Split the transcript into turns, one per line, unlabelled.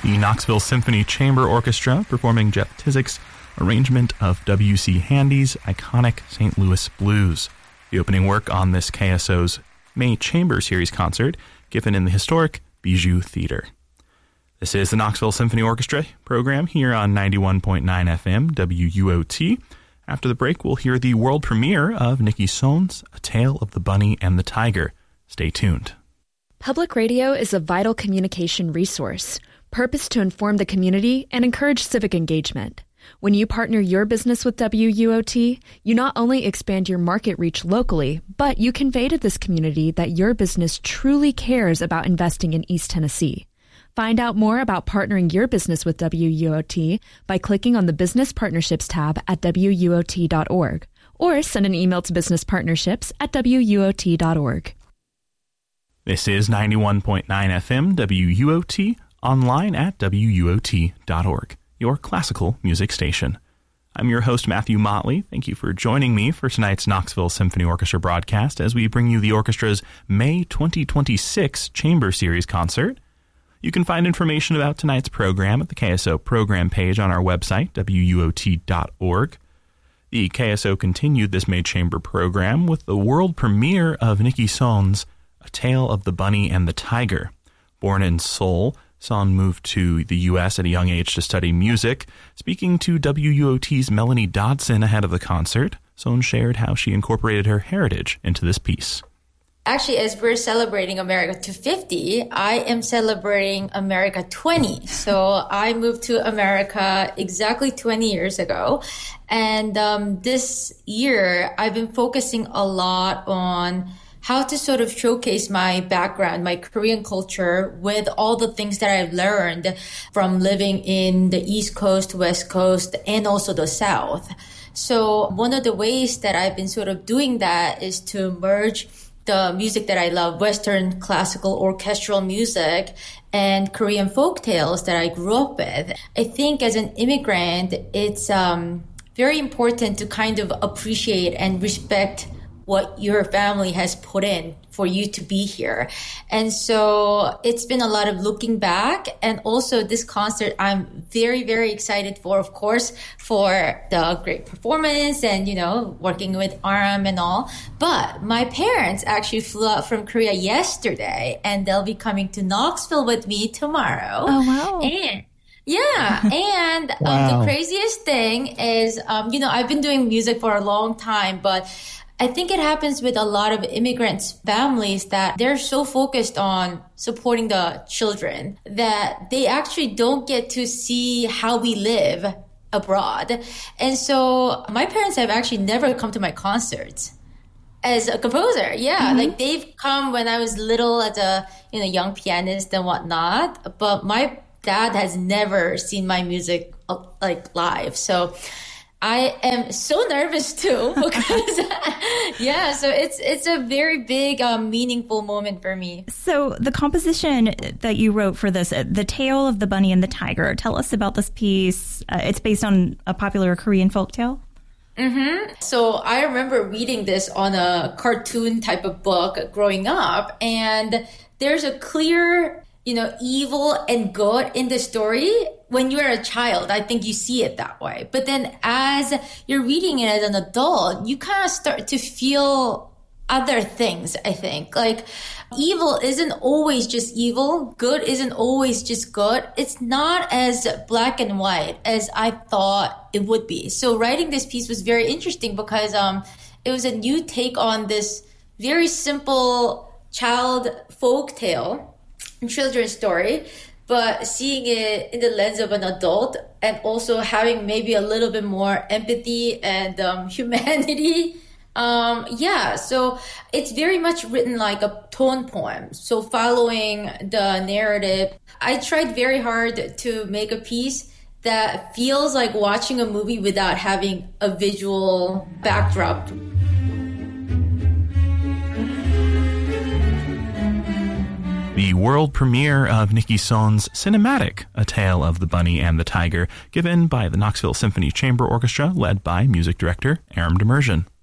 The Knoxville Symphony Chamber Orchestra performing Jeff Tizzik's arrangement of W.C. Handy's iconic St. Louis Blues, the opening work on this KSO's May Chamber Series concert given in the historic Bijou Theater. This is the Knoxville Symphony Orchestra program here on 91.9 FM WUOT. After the break, we'll hear the world premiere of Nikki Sohn's A Tale of the Bunny and the Tiger. Stay tuned.
Public radio is a vital communication resource, purposed to inform the community and encourage civic engagement. When you partner your business with WUOT, you not only expand your market reach locally, but you convey to this community that your business truly cares about investing in East Tennessee. Find out more about partnering your business with WUOT by clicking on the Business Partnerships tab at WUOT.org or send an email to businesspartnerships@WUOT.org.
This is 91.9 FM WUOT, online at WUOT.org, your classical music station. I'm your host, Matthew Motley. Thank you for joining me for tonight's Knoxville Symphony Orchestra broadcast as we bring you the orchestra's May 2026 Chamber Series concert. You can find information about tonight's program at the KSO program page on our website, WUOT.org. The KSO continued this May Chamber program with the world premiere of Nikki Sohn's A Tale of the Bunny and the Tiger. Born in Seoul, Sohn moved to the U.S. at a young age to study music. Speaking to WUOT's Melanie Dodson ahead of the concert, Sohn shared how she incorporated her heritage into this piece.
Actually, as we're celebrating America 250, I am celebrating America 20. So I moved to America exactly 20 years ago. And this year, I've been focusing a lot on how to sort of showcase my background, my Korean culture with all the things that I've learned from living in the East Coast, West Coast, and also the South. So one of the ways that I've been sort of doing that is to merge the music that I love, Western classical orchestral music and Korean folk tales that I grew up with. I think as an immigrant, it's very important to kind of appreciate and respect what your family has put in for you to be here. And so it's been a lot of looking back. And also this concert, I'm very, very excited for, of course, for the great performance and, you know, working with Aram and all. But my parents actually flew out from Korea yesterday and they'll be coming to Knoxville with me tomorrow.
Oh, wow.
And the craziest thing is, I've been doing music for a long time, but I think it happens with a lot of immigrants' families that they're so focused on supporting the children that they actually don't get to see how we live abroad. And so my parents have actually never come to my concerts as a composer. Yeah, like they've come when I was little as a young pianist and whatnot, but my dad has never seen my music like live. So I am so nervous too because so it's a very big meaningful moment for me.
So the composition that you wrote for this, The Tale of the Bunny and the Tiger, tell us about this piece. It's based on a popular Korean folktale.
So I remember reading this on a cartoon type of book growing up, and there's a clear evil and good in the story. When you're a child, I think you see it that way. But then as you're reading it as an adult, you kind of start to feel other things, I think. Like evil isn't always just evil. Good isn't always just good. It's not as black and white as I thought it would be. So writing this piece was very interesting because it was a new take on this very simple child folk tale, children's story, but seeing it in the lens of an adult and also having maybe a little bit more empathy and humanity. So it's very much written like a tone poem. So following the narrative, I tried very hard to make a piece that feels like watching a movie without having a visual backdrop.
The world premiere of Nikki Sohn's cinematic A Tale of the Bunny and the Tiger, given by the Knoxville Symphony Chamber Orchestra, led by music director Aram Demirjian.